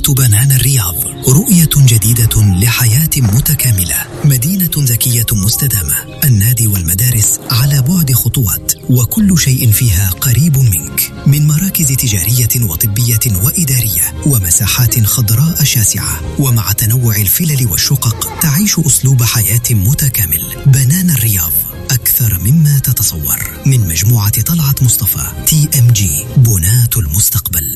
مدينة بنان الرياض، رؤية جديدة لحياة متكاملة، مدينة ذكية مستدامة، النادي والمدارس على بعد خطوات، وكل شيء فيها قريب منك، من مراكز تجارية وطبية وإدارية ومساحات خضراء شاسعة. ومع تنوع الفلل والشقق تعيش أسلوب حياة متكامل. بنان الرياض أكثر مما تتصور، من مجموعة طلعت مصطفى. TMG، بناة المستقبل.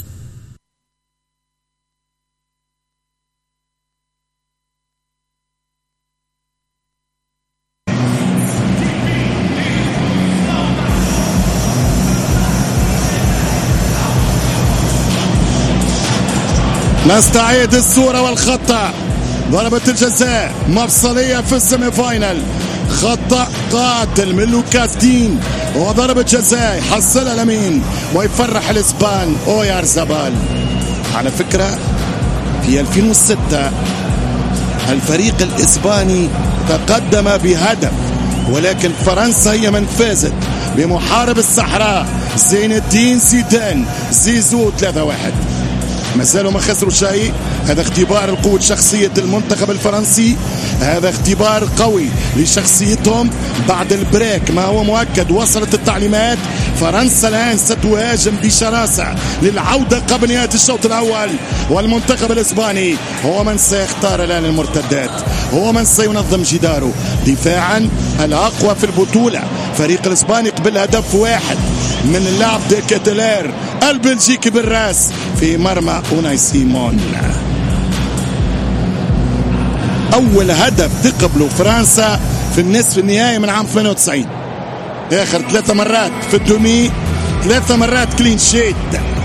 نستعيد الصورة والخطة. ضربة الجزاء مفصلية في السيمي فاينل، خطأ قاتل من لوكاس دين، وضربة جزاء يحصلها لمين ويفرح الإسبان أويارزابال. على فكرة في 2006 الفريق الإسباني تقدم بهدف، ولكن فرنسا هي من فازت بمحارب الصحراء زين الدين زيدان زيزو 3-1. ما زالوا ما خسروا شيء. هذا اختبار لقوة شخصية المنتخب الفرنسي، هذا اختبار قوي لشخصيتهم بعد البريك. ما هو مؤكد، وصلت التعليمات، فرنسا الآن ستهاجم بشراسة للعودة قبل نهاية الشوط الأول، والمنتخب الإسباني هو من سيختار الآن المرتدات، هو من سينظم جداره دفاعا الأقوى في البطولة. فريق الإسباني قبل هدف واحد من اللاعب دي كاتلير البلجيكي بالراس في مرمى أوناي سيمون. أول هدف تقبله فرنسا في النصف النهائي من عام 98. آخر 3 مرات في الدومي، 3 مرات كلين شيت.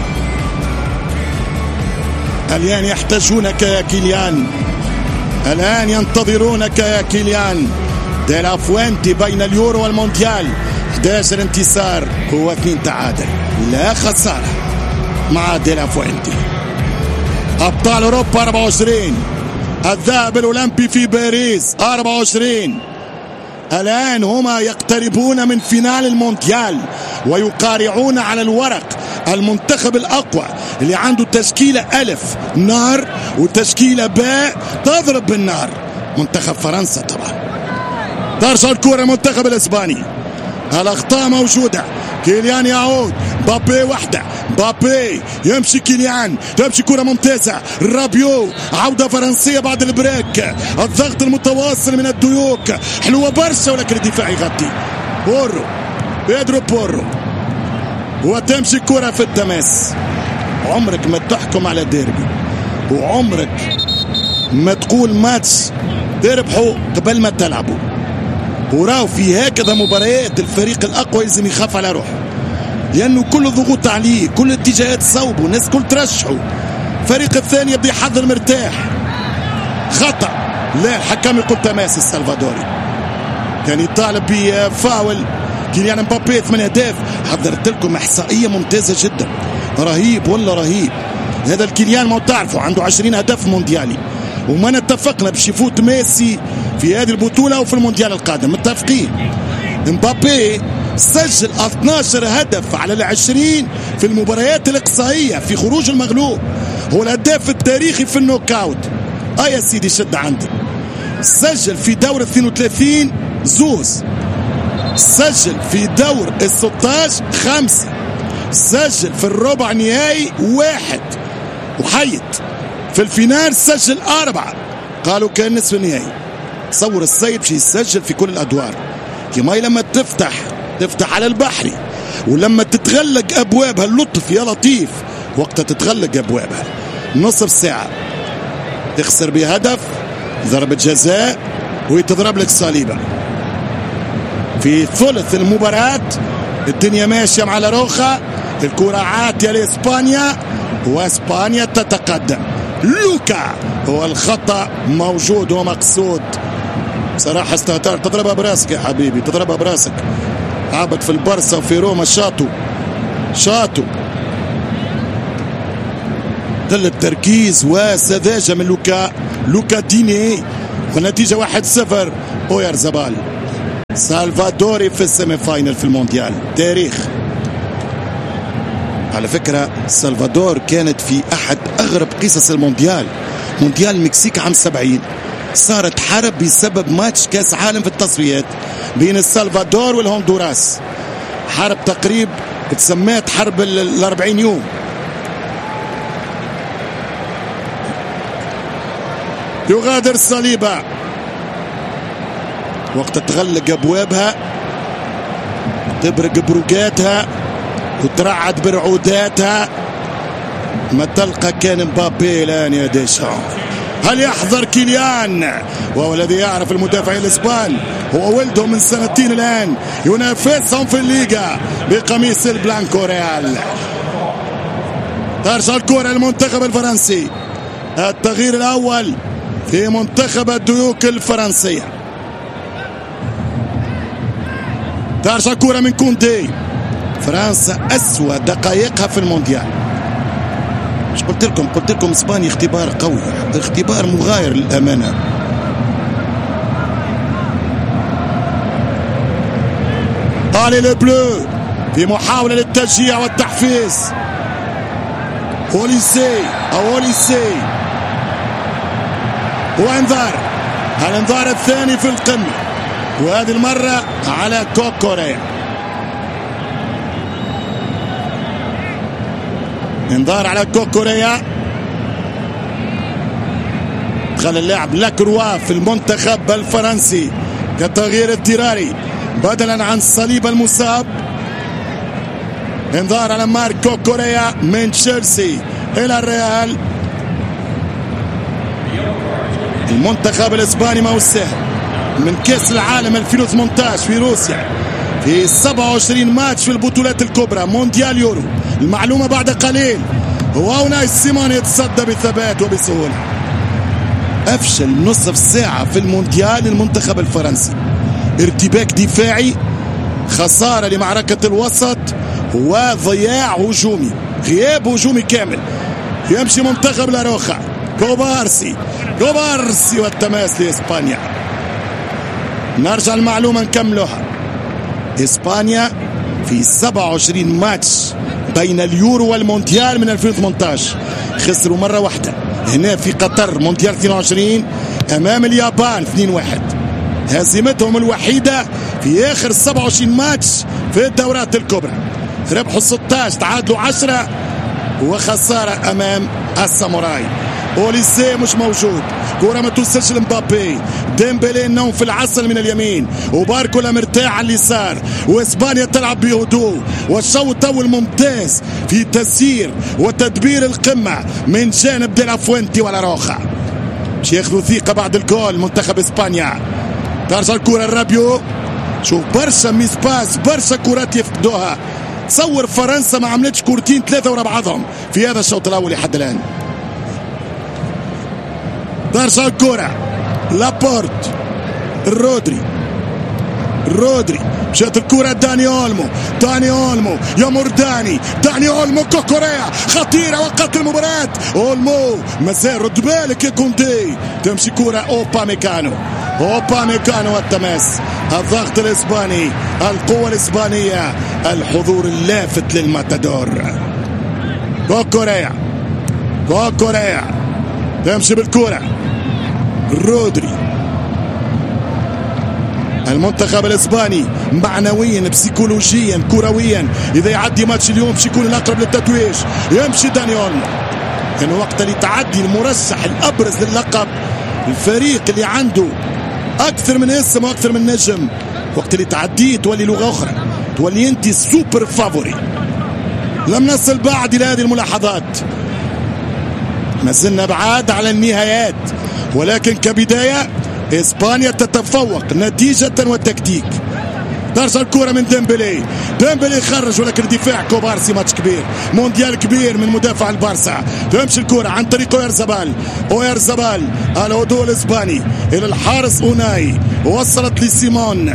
الآن يحتاجونك يا كيليان، الآن ينتظرونك يا كيليان. دي لا فوينتي بين اليورو والمونديال 11 انتصار و2 تعادل، لا خسارة مع دي لا فوينتي. أبطال أوروبا 24، الذهب الأولمبي في باريس 24. الآن هما يقتربون من فينال المونديال ويقارعون على الورق المنتخب الأقوى اللي عنده تشكيلة ألف نار وتشكيلة باء تضرب بالنار. منتخب فرنسا طبعا. ترجع الكرة المنتخب الإسباني، الأخطاء موجودة. كيليان يعود، بابي وحده، بابي يمشي، كيليان تمشي كرة ممتازة، رابيو عودة فرنسية بعد البريك، الضغط المتواصل من الديوك حلوة برشا، ولكن الدفاع يغطي. بورو، بيدرو بورو، وتمشي كرة في التماس. عمرك ما تحكم على ديربي، وعمرك ما تقول ماتش تربحوا قبل ما تلعبوا. وراو في هكذا مباريات الفريق الأقوى لازم يخاف على روحه، لأنه كل الضغوط عليه، كل الاتجاهات صوبه، الناس كل ترشحه. الفريق الثاني يبدأ يحضر مرتاح. خطأ، لا الحكم يقول تماس. السلفادوري كان يطالب بفاول كيليان امبابي 8 أهداف. حضرت لكم إحصائية ممتازة جدا، رهيب ولا رهيب. هذا الكيليان ما تعرفوا عنده 20 هدف مونديالي، وما نتفقنا باش يفوت ميسي في هذه البطولة وفي المونديال القادم، متفقين. امبابي سجل 12 هدف على 20 في المباريات الإقصائية في خروج المغلوب، هو الهداف التاريخي في النوكاوت. يا سيدي شد عندك. سجل في دور 32 زوز، سجل في دور 16 5، سجل في الربع نهائي 1، وحيد في الفينال سجل 4. قالوا كان نصف النهائي. تصور السيد باش يسجل في كل الأدوار. كما لما تفتح على البحري، ولما تتغلق أبوابها اللطف يا لطيف، وقتها تتغلق أبوابها. نصف ساعة تخسر بهدف، ضربة جزاء، ويتضرب لك صليبة. في ثلث المباراة الدنيا ماشية مع لاروخا، الكرة عاتية لإسبانيا وإسبانيا تتقدم. لوكا هو الخطأ موجود ومقصود. صراحة استهتار. تضربها براسك يا حبيبي، تضربها براسك. عبد في البرسا وفي روما شاتو قلة تركيز وسذاجة من لوكا ديني، والنتيجة 1-0 أويارزابال. سالفادوري في السيمي فاينل في المونديال. تاريخ على فكرة سلفادور كانت في أحد أغرب قصص المونديال، مونديال المكسيك عام 70 صارت حرب بسبب ماتش كاس عالم في التصفيات بين السلفادور والهندوراس، حرب تقريب تسميت حرب 40 يوم. يغادر صليبة وقت تغلق أبوابها، تبرق بروقاتها وترعد برعوداتها، ما تلقى كان مبابي الآن يا ديشان. هل يحضر كيليان وهو الذي يعرف المدافعين الإسبان، هو ولده من سنتين الآن ينافسهم في الليغا بقميص البلانكو ريال. ترجع الكرة للمنتخب الفرنسي، التغيير الأول في منتخب الديوك الفرنسية. ترجع الكرة من كوندي. فرنسا أسوأ دقائقها في المونديال. مش قلت لكم اسبانيا اختبار قوي، اختبار مغاير للأمانة. طالي لي بلو في محاولة للتشجيع والتحفيز. أوليسي وانذار، الانذار الثاني في القمة، وهذه المرة على كوكوريا. انذار على كوكوريا. دخل اللاعب لاكروا في المنتخب الفرنسي كتغيير اضطراري بدلا عن صليب المصاب. انذار على مارك كوكوريا من تشيلسي الى الريال. المنتخب الاسباني ما هو سهل، من كاس العالم 2018 في روسيا في 27 ماتش في البطولات الكبرى مونديال يورو. المعلومة بعد قليل هو أوناي سيمون يتصدى بثبات وبسهولة. أفشل نصف ساعة في المونديال المنتخب الفرنسي، ارتباك دفاعي، خسارة لمعركة الوسط وضياع هجومي، غياب هجومي كامل. يمشي منتخب لاروخا، كوبارسي والتماس لإسبانيا. نرجع المعلومة نكملها. إسبانيا في 27 ماتش بين اليورو والمونديال من 2018 خسروا مرة واحدة هنا في قطر مونديال 22 أمام اليابان 2-1. هزيمتهم الوحيدة في آخر 27 ماتش في الدورات الكبرى، ربحوا 16 تعادلوا 10 وخسارة أمام الساموراي. أوليسي مش موجود، كرة ما توصلش لمبابي. ديمبلي نوم في العسل من اليمين وباركولا مرتاح على اليسار، واسبانيا تلعب بهدوء. والشوط الاول ممتاز في تسيير وتدبير القمة من جانب دي لا فوينتي ولا روخا. مش ياخذوا ثقة بعد الجول منتخب اسبانيا. ترجع الكرة الرابيو. شوف برشا ميسباس، برشا كرات يفقدوها. تصور فرنسا ما عملتش كورتين 3 ورا بعضهم في هذا الشوط الاول لحد الان. ترجع الكرة لابورت، رودري مشات الكرة داني اولمو يمر داني اولمو. كوكوريا خطيرة وقت المباراة. اولمو مازال رد بالك يا كوندي. تمشي كرة اوباميكانو والتماس. الضغط الاسباني، القوة الاسبانية، الحضور اللافت للماتادور. كوكوريا تمشي بالكرة. رودري. المنتخب الاسباني معنويا بسيكولوجيا كرويا اذا يعدي ماتش اليوم باش يكون الاقرب للتتويج. يمشي داني اولمو، لانه وقت اللي تعدي المرشح الابرز للقب، الفريق اللي عنده اكثر من اسم واكثر من نجم، وقت اللي تعديه تولي لغه اخرى، تولي انت سوبر فافوري. لم نصل بعد الى هذه الملاحظات، ما زلنا بعاد على النهايات، ولكن كبداية إسبانيا تتفوق نتيجة وتكتيك. ترجع الكرة من ديمبلي خرج، ولكن دفاع كوبارسي. ماتش كبير، مونديال كبير من مدافع البارسا. تمشي الكرة عن طريق اويرزابال الهدوء الإسباني إلى الحارس أوناي، وصلت لسيمون.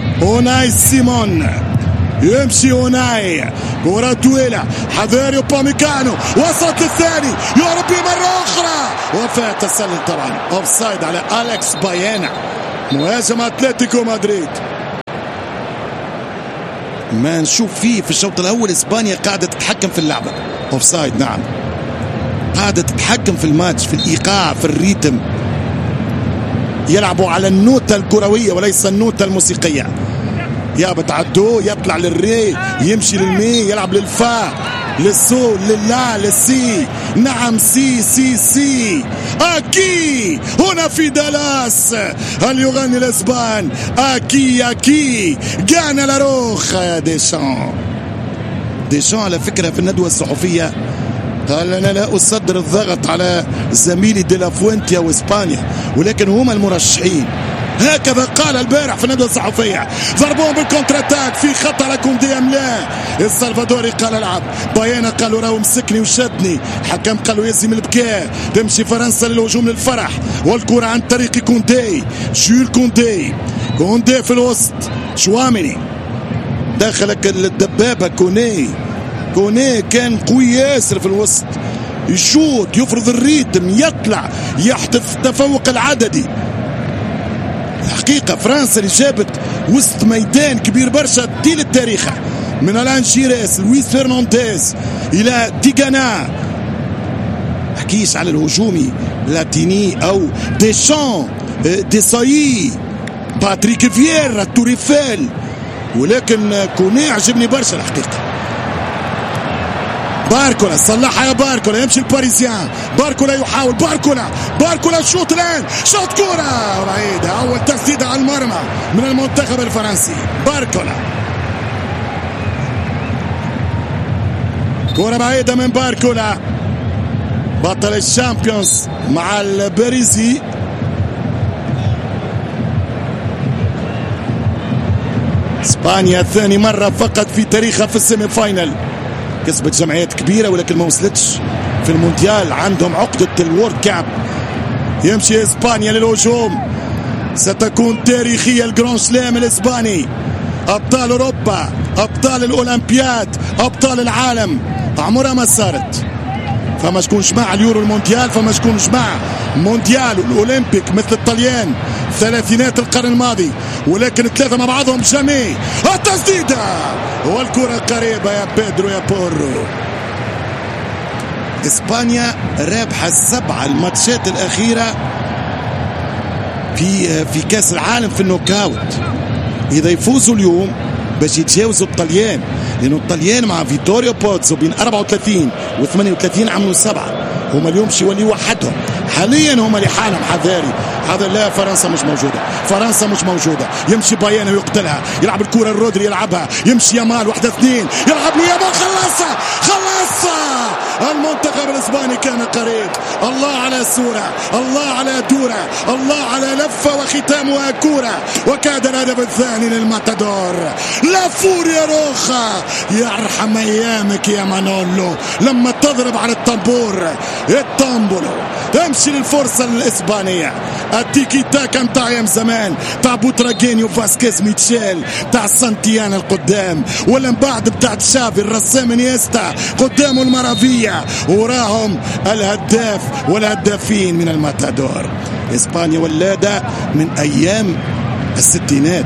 يمشي أوناي، كرة طويلة، حذاري وباميكانو، وصلت للثاني، يا ربي مرة أخرى، وفاة تسلل طبعا، أوفسايد على أليكس بايانا مهاجم أتلتيكو مدريد. ما نشوف فيه في الشوط الأول إسبانيا قاعدة تتحكم في اللعبة. أوفسايد نعم، قاعدة تتحكم في الماتش، في الإيقاع، في الريتم. يلعبوا على النوتة الكروية وليس النوتة الموسيقية. يا بتعدوه يطلع للري، يمشي للمي، يلعب للفا، للسو، للا، للسي. نعم سي سي سي. أكي هنا في دالاس هل يغني الإسبان أكي أكي جانا لاروخ. ديشان على فكرة في الندوة الصحفية قال أنا لا أصدر الضغط على زميلي دي لا فوينتيا وإسبانيا ولكن هما المرشحين. هكذا قال البارح في الندوة الصحفية. ضربوهم بالكونتر اتاك، في خطأ على كوندي أم لا؟ السلفادوري قال العب، بايانا قالوا راهو مسكني وشدني، حكم قالوا يلزم البكاء، تمشي فرنسا للهجوم للفرح والكرة عن طريق كوندي. جول كوندي في الوسط، شواميني دخلك الدبابة. كوني كان قوي ياسر في الوسط، يشوط، يفرض الريتم، يطلع، يحدث تفوق العددي. الحقيقة فرنسا اللي جابت وسط ميدان كبير برشا طيل التاريخ، من الان شيريس، لويس فرنانديز الى ديغانا. حكيش على الهجومي لاتيني او ديشان، ديسايي، باتريك فييرا، توريفيل، ولكن كوني عجبني برشا الحقيقة. باركولا صلحها يا باركولا، يمشي الباريزيان، باركولا يحاول، باركولا شوط الآن، شوط كرة بعيدة، أول تسديدة على المرمى من المنتخب الفرنسي. باركولا كرة بعيدة من باركولا، بطل الشامبيونز مع الباريزي. اسبانيا ثاني مرة فقط في تاريخها في السيمي فاينل، كسبت جمعيات كبيرة ولكن ما وصلتش في المونديال. عندهم عقدة الورد كاب. يمشي اسبانيا للهجوم، ستكون تاريخية الجران سلام الاسباني. ابطال اوروبا، ابطال الاولمبياد، ابطال العالم، عمرها ما صارت. فما شكونش مع اليورو المونديال، فما شكونش مع مونديال والاولمبيك مثل الطليان ثلاثينات القرن الماضي، ولكن الثلاثة مع بعضهم جميع. التسديدة والكرة قريبة يا بيدرو يا بورو. اسبانيا رابحة 7 الماتشات الأخيرة في كأس العالم في النوكاوت. إذا يفوزوا اليوم باش يتجاوزوا الطليان، لأنه الطليان مع فيتوريو بوتزو بين 34 و 38 عملوا 7، هما اليوم شي يوليوا وحدهم. حاليا هما لحالهم حذاري. هذا لا، فرنسا مش موجودة. يمشي بايانا ويقتلها، يلعب الكرة الرودري يلعبها، يمشي يامال 1-2 يلعب له يامال، خلصها. المنتخب الاسباني كان قريب. الله على سورة، الله على دورة، الله على لفة وختامها كورة، وكاد الهدف الثاني للماتادور. لا فوريا روخا، يرحم ايامك يا مانولو لما تضرب على الطنبور. الطنبولو تمشي للفرصة الاسبانية. التيكي تاكا متاع ايام زمان، تاع بوتراجينيو، فاسكيز، ميتشيل، تاع سانتيانا القدام، ولا من بعد بتاع تشافي، الرسام، انيستا، قدامه المرافية، وراهم الهداف والهدافين من الماتادور. اسبانيا ولادة من ايام الستينات.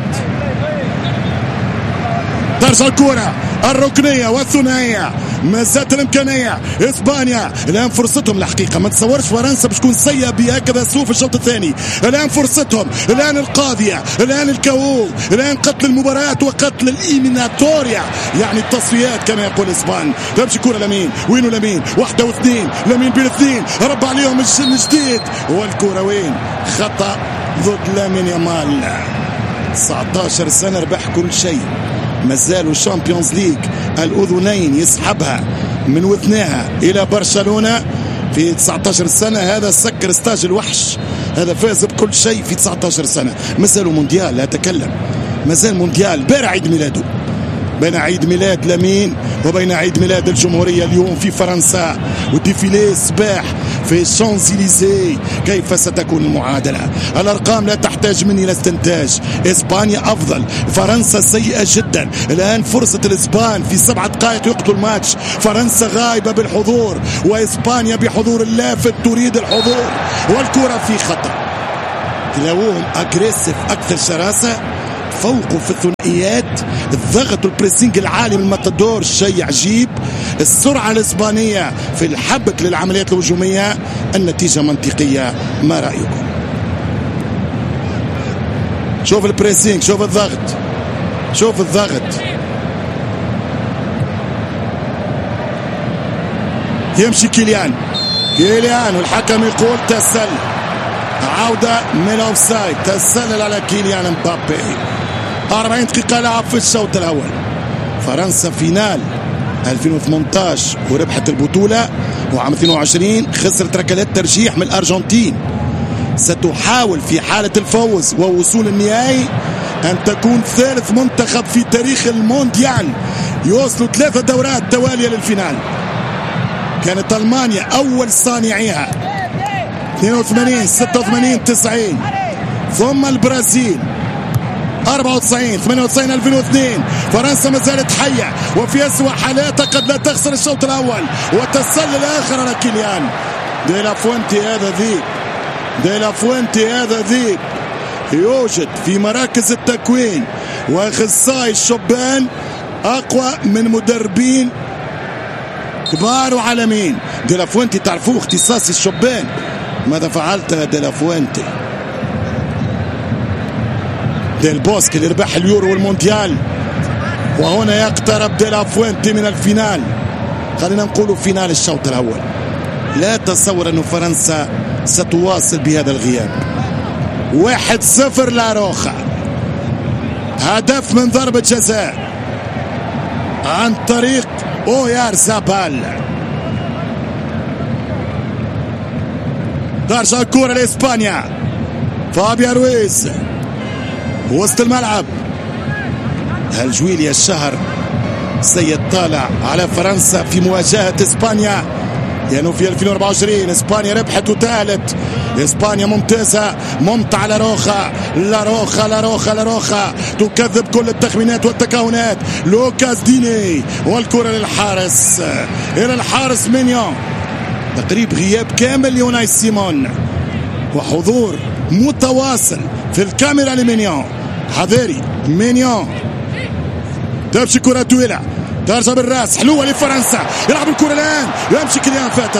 ترجع الكرة الركنية والثنائية، ما زالت الامكانيه. اسبانيا الان فرصتهم الحقيقه، ما تصورش فرنسا باش تكون سيئه بهكذا سوء في الشوط الثاني. الان فرصتهم، الان القاضيه، الان الكاو، الان قتل المباراه وقتل الإيميناتوريا، يعني التصفيات كما يقول اسبان. تمشي كره لمين، وينو لمين، 1 و2 لمين بين 2، ربع عليهم الجن جديد، والكره وين؟ خطا ضد لامين يامال. 19 سنه ربح كل شيء، مازالوا الشامبيونز ليج الأذنين يسحبها من وثناها إلى برشلونة في 19 سنة. هذا سكر ستاج الوحش، هذا فاز بكل شيء في 19 سنة. مازالوا مونديال، لا أتكلم، مازال مونديال. بين عيد ميلاده، بين عيد ميلاد لامين وبين عيد ميلاد الجمهورية اليوم في فرنسا، والديفيلي الصباح في الشانزليزيه. كيف ستكون المعادلة؟ الأرقام لا تحتاج مني إلى استنتاج. إسبانيا أفضل، فرنسا سيئة جدا. الآن فرصة الإسبان في 7 دقائق يقتل الماتش. فرنسا غايبة بالحضور، وإسبانيا بحضور لافت تريد الحضور، والكرة في خطأ. تلاقوهم أجريسيف أكثر شراسة تفوقوا في الثنائيات، الضغط والبريسينج العالي من الماتادور شيء عجيب، السرعة الإسبانية في الحبك للعمليات الهجومية. النتيجة منطقية، ما رأيكم؟ شوف البريسينج، شوف الضغط، شوف الضغط. يمشي كيليان والحكم يقول تسلل، عودة من اوفسايد، تسلل على كيليان امبابي. 40 دقيقة لعب في الشوط الأول. فرنسا فينال 2018 وربحت البطولة، وعام 22 خسرت ركلات ترجيح من الأرجنتين. ستحاول في حالة الفوز ووصول النهائي أن تكون ثالث منتخب في تاريخ المونديال يوصلوا 3 دورات توالية للفينال. كانت ألمانيا أول صانعيها 82 86 90، ثم البرازيل 94 98 2002. فرنسا ما زالت حية وفي أسوأ حالاتها، قد لا تخسر الشوط الأول وتسلل آخر على كيليان. دي لا فوينتي هذا ذيب، دي لا فوينتي هذا ذيب، يوجد في مراكز التكوين واخصائي الشبان أقوى من مدربين كبار وعالمين. دي لا فوينتي تعرفوه اختصاص الشبان. ماذا فعلت دي لا فوينتي؟ ديل بوسك اللي ربح اليورو والمونديال، وهنا يقترب دي لا فوينتي من الفينال. خلينا نقول فينال الشوط الأول. لا تصور أن فرنسا ستواصل بهذا الغياب. 1-0 لاروخا، هدف من ضربة جزاء عن طريق اويارزابال. ترجع الكرة لإسبانيا، فابيا رويز وسط الملعب. هالجويليا الشهر سيطلع على فرنسا في مواجهة إسبانيا، لأنه في 2024 إسبانيا ربحت وتأهلت. إسبانيا ممتازة، ممتعة. لاروخا تكذب كل التخمينات والتكهنات. لوكاس ديني والكرة للحارس، إلى الحارس مينيون. تقريب غياب كامل ليوناي سيمون، وحضور متواصل في الكاميرا لمينيون. حذاري مينيون، تمشي كرة طويلة، ترجع بالراس، حلوة لفرنسا. يلعب الكرة الآن، يمشي كيليان، فات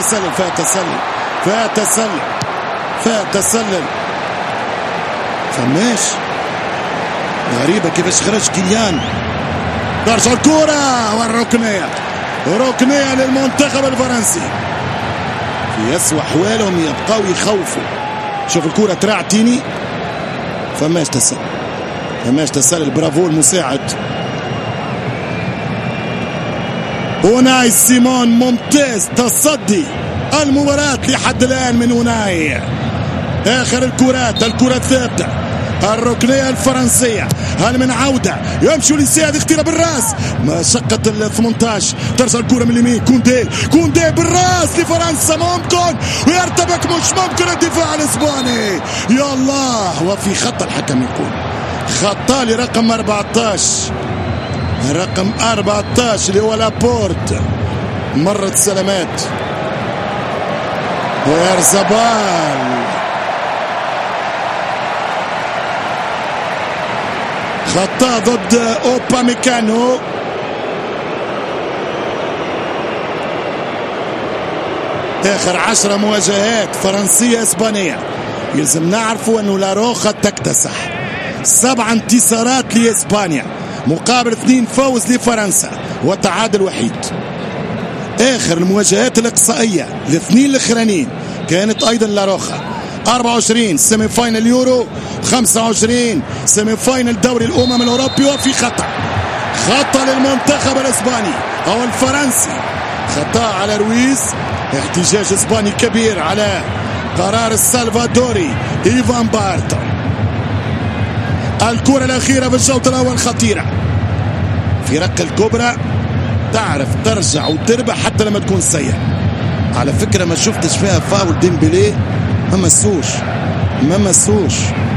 تسلل. فماش غريبة كيفاش خرج كيليان. ترجع الكرة والركنية، ركنية للمنتخب الفرنسي. في أسوأ أحوالهم يبقوا يخوفوا. شوف الكرة تراعتيني، فماش تسلل. برافو المساعد أوناي سيمون، ممتاز تصدي المباراة لحد الآن من أوناي. آخر الكرات، الكرة الثابتة، الركنية الفرنسية. هل من عودة؟ يمشي لسياد، اختيار بالراس، مشقة ال 18. ترجع الكرة من اليمين، كوندي بالراس لفرنسا، ممكن ويرتبك، مش ممكن الدفاع الإسباني. يا الله، وفي خطأ الحكم يقول خطأ لرقم 14 اللي هو لابورت. مرت سلامات ويرزبال، خطأ ضد اوباميكانو. اخر 10 مواجهات فرنسية اسبانية يلزم نعرفوا انه لاروخا تكتسح. 7 انتصارات لاسبانيا مقابل 2 فوز لفرنسا وتعادل وحيد. اخر المواجهات الاقصائية الاثنين الاخرانيين كانت ايضا لاروخا. 24 سيمي فاينل يورو، 25 سيمي فاينل دوري الامم الاوروبي. وفي خطأ للمنتخب الاسباني او الفرنسي، خطأ على رويز. احتجاج اسباني كبير على قرار السلفادوري ايفان بارتو. الكرة الأخيرة في الشوط الأول خطيرة. فرق الكبرى تعرف ترجع وتربح حتى لما تكون سيئة. على فكرة ما شفتش فيها فاول ديمبلي، ما مسوش.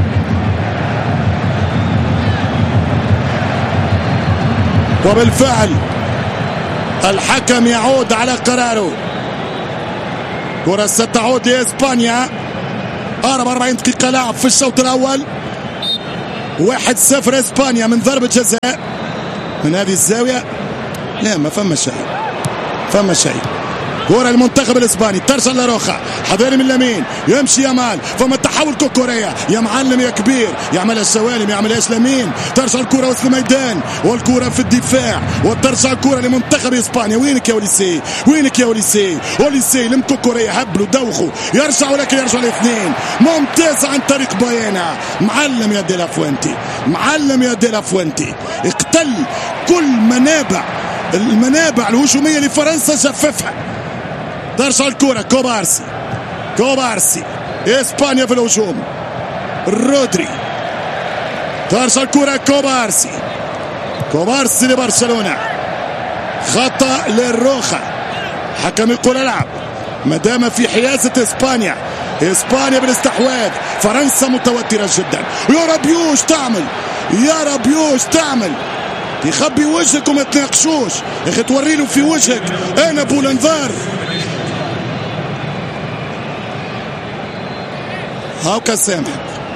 وبالفعل الحكم يعود على قراره. كرة ستعود لإسبانيا. 44 دقيقة لعب في الشوط الأول. 1-0 اسبانيا من ضربة جزاء من هذه الزاوية. لا ما فما شيء. كرة المنتخب الاسباني ترجع لاروخا، حذاري من لامين، يمشي يامال، فما تحول كوكوريا يا معلم يا كبير، يعملها السوالم يعملهاش لامين، ترجع الكرة وسط الميدان والكرة في الدفاع، وترجع الكرة لمنتخب اسبانيا. وينك يا وليسي، وينك يا وليسي؟ وليسي لم كوكوريا هبلوا دوخوا، يرجع ولكن يرجع الاثنين ممتازة عن طريق باينا. معلم يا دي لافوينتي، معلم يا دي لافوينتي، اقتل كل المنابع الهجومية لفرنسا، جففها. ترجع الكرة كوبارسي اسبانيا في الهجوم، رودري، ترجع الكرة كوبارسي لبرشلونة، خطأ للروخا، حكم يقول العب ما دام في حيازة اسبانيا بالاستحواذ. فرنسا متوترة جدا. يا ربيوش تعمل يخبي وجهك وما تناقشوش يا اخي، توري له في وجهك انا بولنفار. هاوكا سامح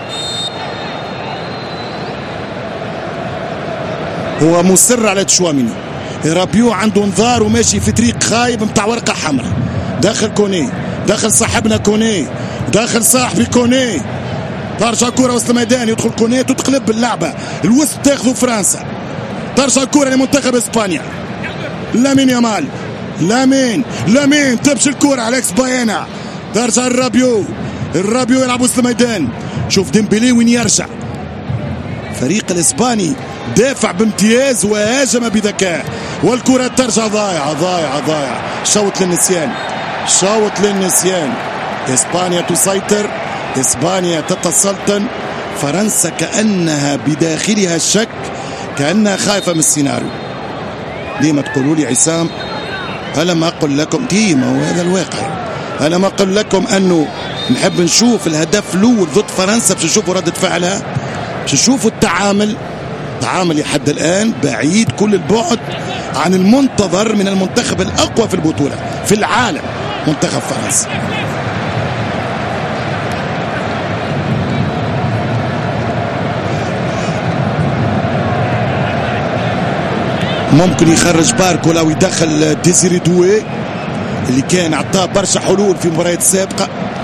هو مصر على تشواميني. رابيو عنده انذار وماشي في طريق خايب متاع ورقة حمراء. داخل كوني، داخل صاحبنا كوني، داخل صاحبي كوني. ترجع كرة وسط الميدان، يدخل كوني تتقلب باللعبة الوسط، تاخذ فرنسا. ترجع الكرة لمنتخب اسبانيا، لامين يامال، لامين تمشي الكرة عليكس باينا، ترجع الرابيو يلعب وسط الميدان. شوف ديمبلي وين يرجع. فريق الاسباني دافع بامتياز وهاجم بذكاء، والكرة ترجع ضايعة. شوط للنسيان. اسبانيا تسيطر، اسبانيا تتسلطن. فرنسا كأنها بداخلها الشك، كأنها خايفة من السيناريو. ديما تقولوا لي عصام ألم أقل لكم، ديما وهذا الواقع، ألم أقل لكم أنه نحب نشوف الهدف الأول ضد فرنسا، باش نشوفوا ردة فعلها، باش نشوفوا التعامل لحد الآن بعيد كل البعد عن المنتظر من المنتخب الأقوى في البطولة في العالم، منتخب فرنسا. ممكن يخرج باركولا ويدخل ديزيري دوي اللي كان عطاه برشا حلول في مباريات سابقة،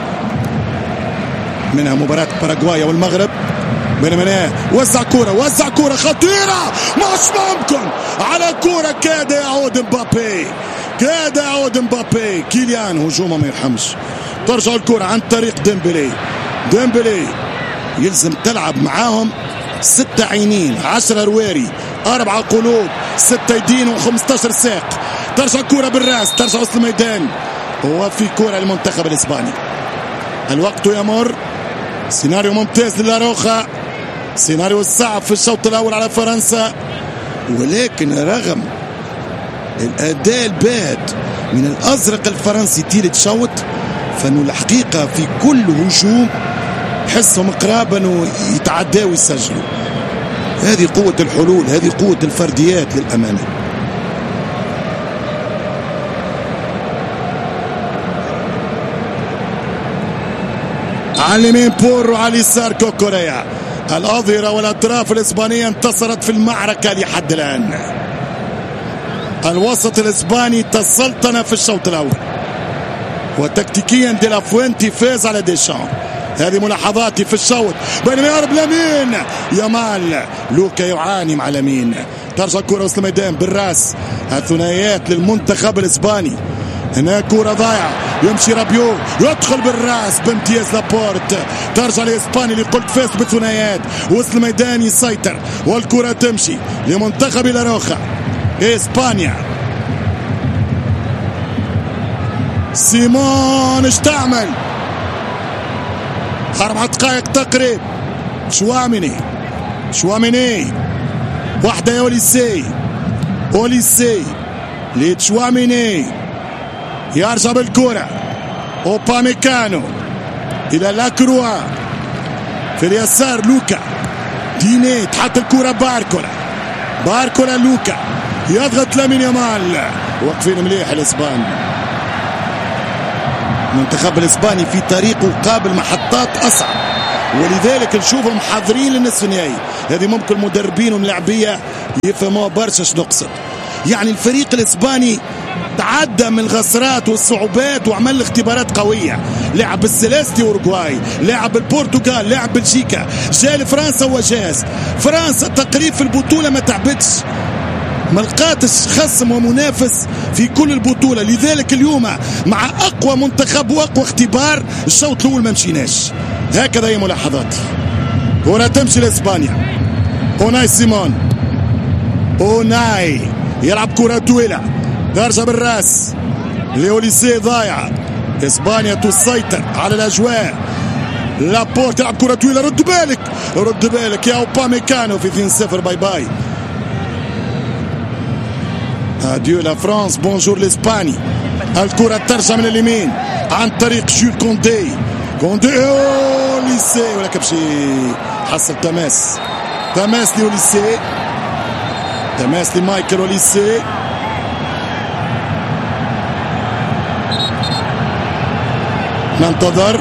منها مباراة باراغواي والمغرب. بينما وزع كرة خطيرة، مش ممكن على كرة كاد يعود مبابي. كيليان هجومه ما يرحمش. ترجع الكرة عن طريق ديمبلي يلزم تلعب معاهم 6 عينين، 10 رواري، 4 قلوب، 6 يدين و15 ساق. ترجع الكرة بالراس، ترجع وسط الميدان، وفي كرة للمنتخب الاسباني. الوقت يمر. سيناريو ممتاز للاروخا، سيناريو صعب في الشوط الاول على فرنسا، ولكن رغم الاداء الباد من الازرق الفرنسي طيلة شوط، فانه الحقيقة في كل هجوم حسهم قرابا انه يتعداوا ويسجلوا. هذه قوة الحلول، هذه قوة الفرديات للأمانة. على اليمين بورو، على اليسار كوكوريا. الأظهرة والأطراف الإسبانية انتصرت في المعركة لحد الآن. الوسط الإسباني تسلطن في الشوط الأول، وتكتيكيا دي لافوينتي فاز على ديشان. هذه ملاحظاتي في الشوط. بينما يهرب لامين يامال، لوكا يعاني مع لامين. ترجع الكرة وسط الميدان بالراس، الثنائيات للمنتخب الإسباني. هنا كرة ضايعة، يمشي رابيو، يدخل بالراس بامتياز لابورت. ترجع لإسبانيا اللي قلت فاز بالثنائيات، وسط الميدان يسيطر، والكرة تمشي لمنتخب لاروخا. إسبانيا، سيمون ايش تعمل؟ 4 دقائق تقريب. شواميني واحدة يا أوليسي لتشواميني، يرجع بالكرة أوباميكانو إلى لاكروا، في اليسار لوكا ديني، تحط الكرة باركولا لوكا يضغط لامين يامال. واقفين مليح الإسبان. المنتخب الإسباني في طريقه قابل محطات أصعب، ولذلك نشوفهم حاضرين للنصف النهائي. هذه ممكن مدربين وملاعبيه يفهموا برشا شنو نقصد. يعني الفريق الاسباني تعدى من الغسرات والصعوبات وعمل اختبارات قويه، لعب السلستي اوروغواي، لعب البرتغال، لعب بلجيكا، جاء لفرنسا وجاز. فرنسا تقريبا في البطوله ما تعبتش، ما لقاتش خصم ومنافس في كل البطوله. لذلك اليوم مع اقوى منتخب واقوى اختبار الشوط الاول ما مشيناش. هكذا هي ملاحظاتي. هنا تمشي لاسبانيا. اوناي سيمون، اوناي يلعب كره طويله، درجه بالراس لأوليسيه ضايعه. اسبانيا تسيطر على الاجواء. لابورت يلعب كره طويله، رد بالك رد بالك يا اوباميكانو في 2-0. باي باي. اديو لا فرانس، بونجور لاسباني. الكره ترجع من اليمين عن طريق جول كوندي. كوندي اوليسيه ولكن باش حصل تماس لأوليسيه، تماس لمايكل أوليسيه. ننتظر.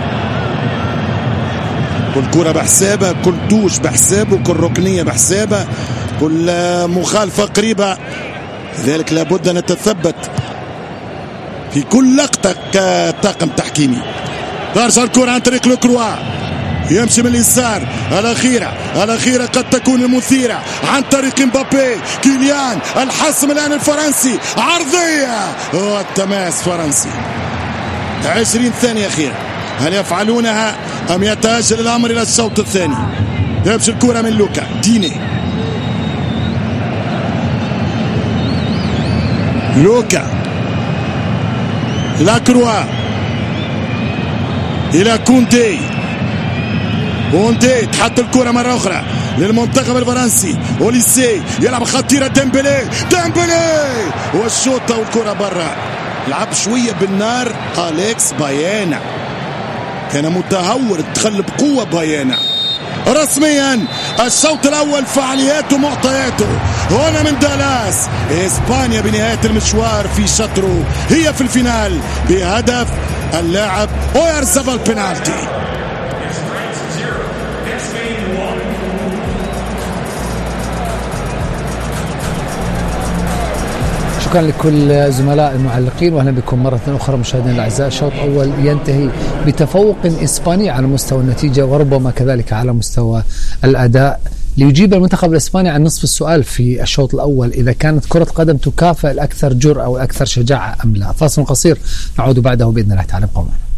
كل كرة بحسابها، كل توش بحسابه، كل ركنية بحسابها، كل مخالفة قريبة. لذلك لابد أن نتثبت في كل لقطة كطاقم تحكيمي. ترجع الكرة عن طريق لوكروا، يمشي من اليسار. الأخيرة قد تكون المثيرة عن طريق مبابي. كيليان الحسم الآن الفرنسي، عرضية والتماس فرنسي. 20 ثانية أخيرة، هل يفعلونها أم يتأجل الأمر إلى الشوط الثاني؟ يمشي الكرة من لوكا ديني. لوكا لاكروا إلى كوندي. كوندي تحط الكرة مرة أخرى للمنتخب الفرنسي. أوليسيه يلعب خطيرة. ديمبلي والشوطة والكرة برا. لعب شوية بالنار أليكس بايانا، كان متهور، دخل بقوة بايانا. رسميا الشوط الأول فعالياته معطياته هنا من دالاس. إسبانيا بنهاية المشوار في شطره، هي في الفينال بهدف اللاعب أويارزابال بنالتي. شكرا لكل زملاء المعلقين، واهلا بكم مرة أخرى مشاهدينا الأعزاء. الشوط الأول ينتهي بتفوق إسباني على مستوى النتيجة وربما كذلك على مستوى الأداء. ليجيب المنتخب الإسباني عن نصف السؤال في الشوط الأول، إذا كانت كرة قدم تكافئ الأكثر جرأة والأكثر شجاعة أم لا. فاصل قصير نعود بعده بإذن الله تعالى. ابقوا معنا.